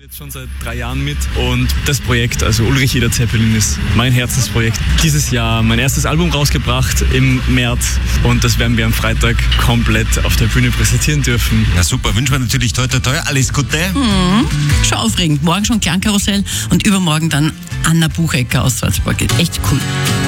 jetzt schon seit 3 Jahren mit und das Projekt, also Ulrich Eder Zeppelin, ist mein Herzensprojekt. Dieses Jahr mein erstes Album rausgebracht im März und das werden wir am Freitag komplett auf der Bühne präsentieren dürfen. Ja, super. Wünschen wir natürlich toi, toi, toi. Alles Gute. Schon aufregend. Morgen schon Klangkarussell und übermorgen dann Anna Buchecker aus Salzburg. Echt cool.